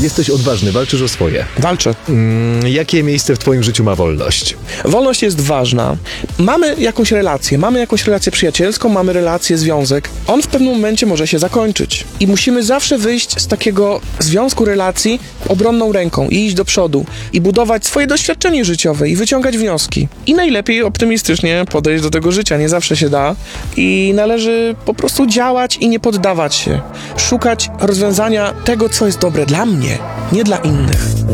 Jesteś odważny, walczysz o swoje. Walczę. Jakie miejsce w twoim życiu ma wolność? Wolność jest ważna. Mamy jakąś relację przyjacielską, mamy relację, związek. On w pewnym momencie może się zakończyć. I musimy zawsze wyjść z takiego związku, relacji obronną ręką i iść do przodu i budować swoje doświadczenie życiowe i wyciągać wnioski. I najlepiej optymistycznie podejść do tego życia. Nie zawsze się da i należy po prostu działać i nie poddawać się. Szukać rozwiązania tego, co jest dobre dla mnie, nie dla innych.